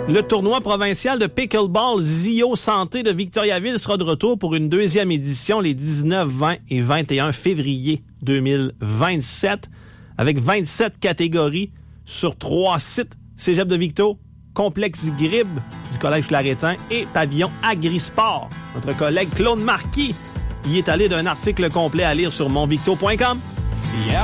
Le tournoi provincial de pickleball Zio Santé de Victoriaville sera de retour pour une deuxième édition les 19, 20 et 21 février 2027 avec 27 catégories sur 3 sites. Cégep de Victo, Complexe Grib du Collège Claretin et Pavillon Agrisport. Notre collègue Claude Marquis y est allé d'un article complet à lire sur monvicto.com.